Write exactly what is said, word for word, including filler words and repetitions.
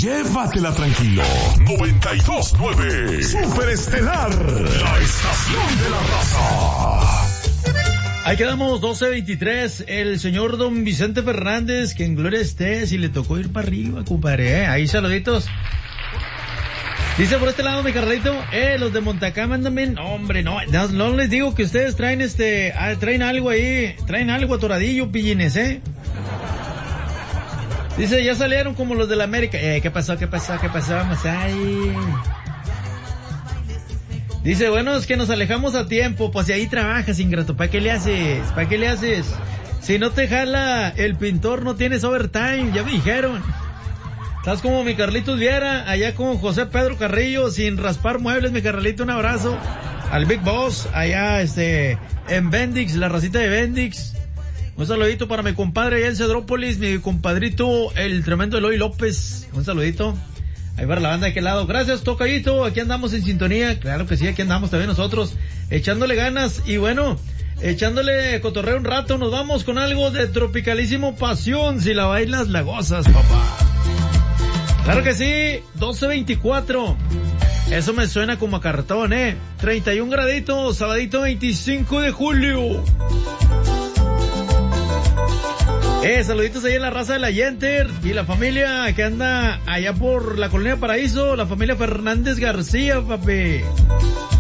Llévatela tranquilo. noventa y dos punto nueve Super Estelar, la estación de la raza. Ahí quedamos, doce veintitrés. El señor don Vicente Fernández, que en gloria esté, si le tocó ir para arriba, compadre, ¿eh? Ahí saluditos. Dice por este lado mi carnalito, eh, los de Montacama andan bien. No, hombre, no, no, no les digo que ustedes traen este, ah, traen algo ahí, traen algo atoradillo, pillines, eh. Dice, ya salieron como los de la América. Eh, ¿qué pasó, qué pasó, qué pasó? Vamos ahí. Dice, bueno, es que nos alejamos a tiempo, pues si ahí trabajas, ingrato, ¿para qué le haces? ¿Para qué le haces? Si no te jala el pintor, no tienes overtime, ya me dijeron. Estás como mi Carlitos Viera, allá con José Pedro Carrillo, sin raspar muebles, mi Carlito, un abrazo. Al Big Boss, allá, este, en Bendix, la racita de Bendix. Un saludito para mi compadre allá en Cedrópolis, mi compadrito, el tremendo Eloy López. Un saludito. Ahí para la banda de aquel lado. Gracias, tocayito. Aquí andamos en sintonía. Claro que sí, aquí andamos también nosotros. Echándole ganas. Y bueno, echándole cotorreo un rato. Nos vamos con algo de Tropicalísimo Pasión. Si la bailas, la gozas, papá. Claro que sí. doce veinticuatro. Eso me suena como a cartón, eh. treinta y un graditos. Sabadito veinticinco de julio. Eh, saluditos ahí en la raza de la Yenter y la familia que anda allá por la Colonia Paraíso, la familia Fernández García, papi.